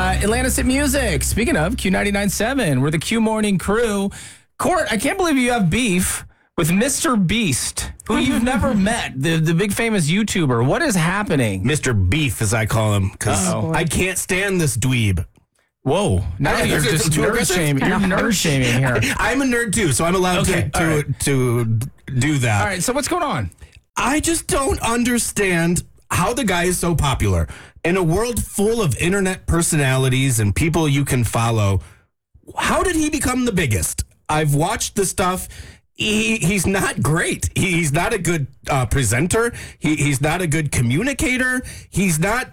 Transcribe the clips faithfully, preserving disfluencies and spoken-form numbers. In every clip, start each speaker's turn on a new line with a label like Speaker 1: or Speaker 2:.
Speaker 1: Uh, Atlantis at Music. Speaking of Q ninety-nine point seven, we're the Q Morning Crew. Court, I can't believe you have beef with Mister Beast, who you've never met, the, the big famous YouTuber. What is happening?
Speaker 2: Mister Beef, as I call him, because
Speaker 1: Uh-oh.
Speaker 2: I can't stand this dweeb.
Speaker 1: Whoa. Now
Speaker 2: I-
Speaker 1: you're
Speaker 2: is it
Speaker 1: just
Speaker 2: too
Speaker 1: nerd
Speaker 2: aggressive?
Speaker 1: shaming. You're nerd shaming here.
Speaker 2: I'm a nerd too, so I'm allowed
Speaker 1: Okay,
Speaker 2: to, to,
Speaker 1: all right.
Speaker 2: to do that.
Speaker 1: All right, so what's going on?
Speaker 2: I just don't understand how the guy is so popular. In a world full of internet personalities and people you can follow, how did he become the biggest? I've watched the stuff. He, he's not great. He, he's not a good uh, presenter. He, he's not a good communicator. He's not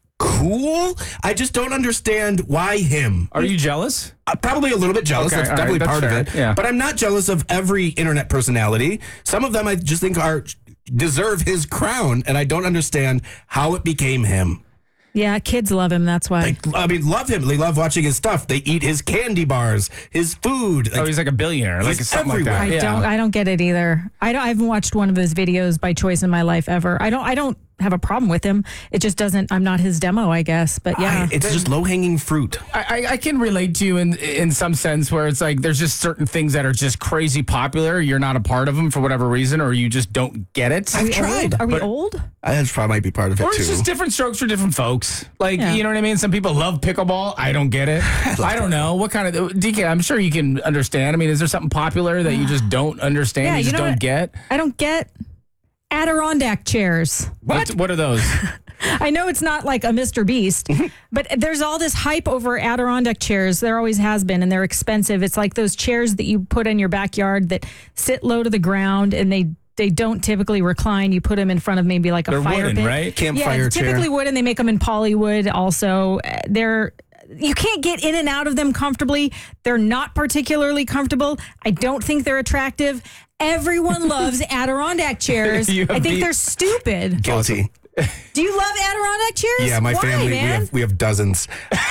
Speaker 2: cool. I just don't understand why him.
Speaker 1: Are you jealous?
Speaker 2: Uh, probably a little bit jealous.
Speaker 1: Okay,
Speaker 2: That's
Speaker 1: all
Speaker 2: definitely
Speaker 1: right, that's
Speaker 2: part
Speaker 1: fair,
Speaker 2: of it.
Speaker 1: yeah.
Speaker 2: But I'm not jealous of every internet personality. Some of them I just think are deserve his crown, and I don't understand how it became him.
Speaker 3: Yeah, kids love him. That's why.
Speaker 2: Like, I mean, love him. They love watching his stuff. They eat his candy bars, his food. Like,
Speaker 1: Oh, he's like a billionaire, like
Speaker 2: he's
Speaker 1: something
Speaker 2: everywhere.
Speaker 1: like
Speaker 3: I
Speaker 1: that. Yeah.
Speaker 3: don't. I don't get it either. I don't. I haven't watched one of his videos by choice in my life ever. I don't. I don't have a problem with him. It just doesn't. I'm not his demo, I guess. But yeah,
Speaker 2: I- it's just low hanging fruit.
Speaker 1: I, I- I can relate to you in in some sense where it's like there's just certain things that are just crazy popular. You're not a part of them for whatever reason, or you just don't get it.
Speaker 2: I've tried.
Speaker 3: are we
Speaker 1: but-
Speaker 3: old?
Speaker 2: That probably might be part of it
Speaker 1: Or
Speaker 2: too.
Speaker 1: it's just different strokes for different folks. Like,
Speaker 3: Yeah.
Speaker 1: you know what I mean? Some people love pickleball. I don't get it. I don't know. What kind of... D K, I'm sure you can understand. I mean, is there something popular that you just don't understand?
Speaker 3: Yeah,
Speaker 1: you
Speaker 3: you
Speaker 1: just
Speaker 3: know
Speaker 1: don't
Speaker 3: what?
Speaker 1: get?
Speaker 3: I don't get Adirondack chairs.
Speaker 1: What? What are those?
Speaker 3: I know it's not like a Mister Beast, but there's all this hype over Adirondack chairs. There always has been, and they're expensive. It's like those chairs that you put in your backyard that sit low to the ground, and they they don't typically recline. You put them in front of maybe like a
Speaker 1: They're
Speaker 3: fire
Speaker 1: wooden,
Speaker 3: pit.
Speaker 1: right?
Speaker 2: Campfire
Speaker 3: yeah,
Speaker 2: chair.
Speaker 3: typically wood, and they make them in polywood also. Uh, They're you can't get in and out of them comfortably. They're not particularly comfortable. I don't think they're attractive. Everyone loves Adirondack chairs.
Speaker 1: You have
Speaker 3: I think
Speaker 1: beat-
Speaker 3: they're stupid.
Speaker 2: Guilty.
Speaker 3: Do you love Adirondack chairs?
Speaker 2: Yeah, my
Speaker 3: Why,
Speaker 2: family, we
Speaker 3: man?
Speaker 2: have, we have dozens.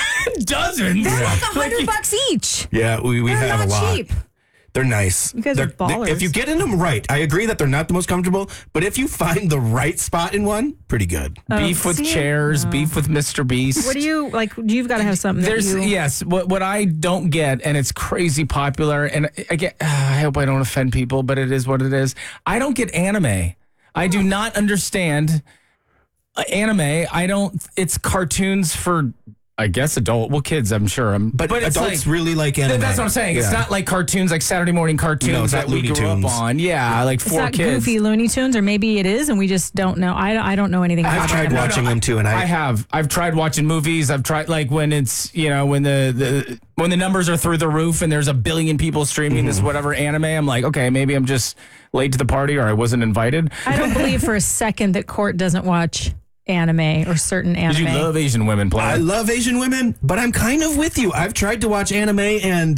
Speaker 1: Dozens.
Speaker 3: They're like a
Speaker 1: Like
Speaker 3: hundred
Speaker 1: you-
Speaker 3: bucks each.
Speaker 2: Yeah, we, we
Speaker 3: They're
Speaker 2: have
Speaker 3: not
Speaker 2: a lot.
Speaker 3: cheap.
Speaker 2: They're nice.
Speaker 3: You guys
Speaker 2: They're,
Speaker 3: are ballers.
Speaker 2: If you get in them right, I agree that they're not the most comfortable, but if you find the right spot in one, pretty good.
Speaker 1: Beef with
Speaker 3: see?
Speaker 1: chairs, beef with Mister Beast.
Speaker 3: What do you like? You've got to have something.
Speaker 1: There's
Speaker 3: that you,
Speaker 1: yes, what what I don't get, and it's crazy popular, and I get. I hope I don't offend people, but it is what it is. I don't get anime. I do not understand uh, anime. I don't. It's cartoons for, I guess, adult. Well, kids, I'm sure. I'm,
Speaker 2: But,
Speaker 1: it's
Speaker 2: adults
Speaker 1: like,
Speaker 2: really like anime.
Speaker 1: That's what I'm saying. It's
Speaker 2: Yeah.
Speaker 1: not like cartoons, like Saturday morning cartoons
Speaker 2: No, it's
Speaker 1: that
Speaker 2: not
Speaker 1: we
Speaker 2: Looney
Speaker 1: grew up
Speaker 2: Tunes.
Speaker 1: on. Yeah, like
Speaker 3: it's
Speaker 1: four
Speaker 3: not
Speaker 1: kids.
Speaker 3: goofy Looney Tunes, or maybe it is, and we just don't know. I, I don't know anything
Speaker 2: I've
Speaker 3: about
Speaker 2: tried
Speaker 3: it.
Speaker 2: watching them too, and I,
Speaker 1: I have. I've tried watching movies. I've tried like when it's you know when the, the when the numbers are through the roof and there's a billion people streaming
Speaker 2: Mm-hmm.
Speaker 1: this whatever anime. I'm like, okay, maybe I'm just late to the party or I wasn't invited.
Speaker 3: I don't believe for a second that Court doesn't watch anime or certain
Speaker 1: Did you
Speaker 3: anime.
Speaker 1: love Asian women
Speaker 2: I
Speaker 1: playing?
Speaker 2: love Asian women, but I'm kind of with you. I've tried to watch anime and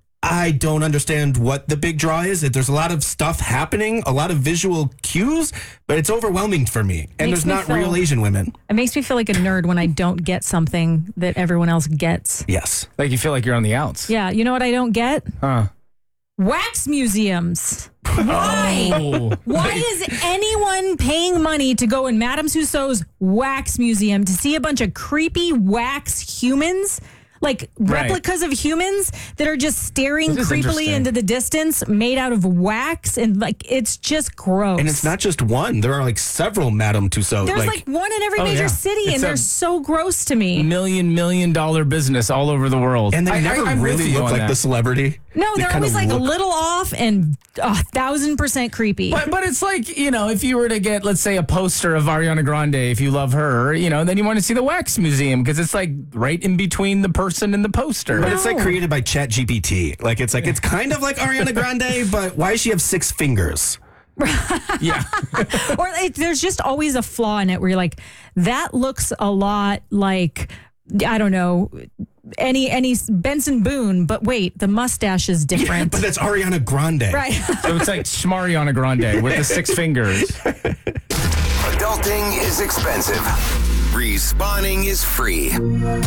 Speaker 2: I don't understand what the big draw is. There's a lot of stuff happening, a lot of visual cues, but it's overwhelming for me. And
Speaker 3: Makes
Speaker 2: there's
Speaker 3: me
Speaker 2: not
Speaker 3: feel-
Speaker 2: real Asian women.
Speaker 3: It makes me feel like a nerd when I don't get something that everyone else gets.
Speaker 2: Yes.
Speaker 1: Like you feel like you're on the outs.
Speaker 3: Yeah, you know what I don't get?
Speaker 1: Huh.
Speaker 3: Wax museums. Why?
Speaker 1: Oh.
Speaker 3: Why is anyone paying money to go in Madame Tussauds wax museum to see a bunch of creepy wax humans? Like
Speaker 1: Right.
Speaker 3: replicas of humans that are just staring
Speaker 1: This is
Speaker 3: creepily
Speaker 1: interesting.
Speaker 3: into the distance, made out of wax, and like it's just gross.
Speaker 2: And it's not just one. There are like several Madame Tussauds.
Speaker 3: There's like, one in every
Speaker 1: Oh,
Speaker 3: major
Speaker 1: yeah.
Speaker 3: city,
Speaker 1: It's
Speaker 3: and they're
Speaker 1: a-
Speaker 3: so gross to me.
Speaker 1: Million million dollar business all over the world.
Speaker 2: and they
Speaker 1: I-
Speaker 2: never
Speaker 1: I, I'm with
Speaker 2: really
Speaker 1: you
Speaker 2: look
Speaker 1: on
Speaker 2: like
Speaker 1: that.
Speaker 2: the celebrity.
Speaker 3: No,
Speaker 2: They
Speaker 3: they're
Speaker 2: kind
Speaker 3: always
Speaker 2: of
Speaker 3: like a
Speaker 2: look-
Speaker 3: little off and a thousand percent creepy.
Speaker 1: But, but it's like, you know, if you were to get, let's say, a poster of Ariana Grande, if you love her, you know, then you want to see the Wax Museum because it's like right in between the person and the poster.
Speaker 2: But it's like
Speaker 3: No.
Speaker 2: created by Chat G P T. Like it's like it's kind of like Ariana Grande, but why does she have six fingers?
Speaker 1: Yeah.
Speaker 3: Or it, there's just always a flaw in it where you're like, that looks a lot like, I don't know, any any Benson Boone, but wait, the mustache is different.
Speaker 2: But that's Ariana Grande.
Speaker 3: Right.
Speaker 1: So it's like Shmariana Grande with the six fingers.
Speaker 4: Adulting is expensive. Respawning is free.